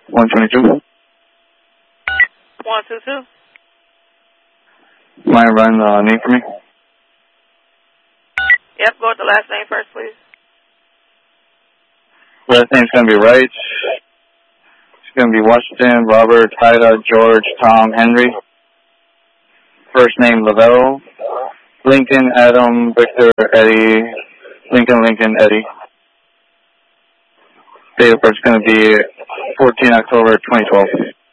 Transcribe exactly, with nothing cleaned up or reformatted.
one twenty-two. one two two. Mind run the uh, name for me? Yep, go with the last name first, please. Last name's going to be Wright. It's going to be Washington, Robert, Ida, George, Tom, Henry. First name Lavelle. Lincoln, Adam, Victor, Eddie. Lincoln, Lincoln, Eddie. Date of birth is going to be fourteen October twenty twelve.